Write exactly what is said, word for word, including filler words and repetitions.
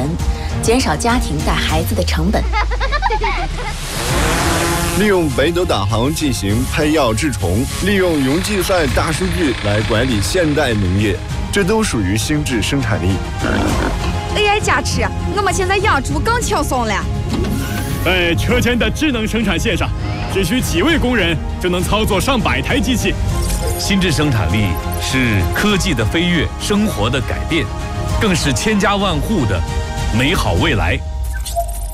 人，减少家庭带孩子的成本。 利用北斗导航进行配药治虫，利用云计算大数据来管理现代农业，这都属于心智生产力。 A I 加持，我们现在养猪更轻松了。 在车间的智能生产线上，只需几位工人就能操作上百台机器。 心智生产力是科技的飞跃，生活的改变，更是千家万户的美好未来。